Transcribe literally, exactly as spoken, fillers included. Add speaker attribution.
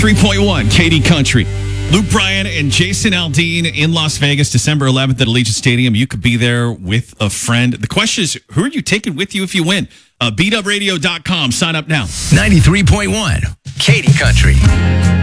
Speaker 1: ninety-three point one, Katy Country. Luke Bryan and Jason Aldean in Las Vegas, December eleventh at Allegiant Stadium. You could be there with a friend. The question is, who are you taking with you if you win? Uh, beat up radio dot com. Sign up now.
Speaker 2: ninety-three point one, Katy Country.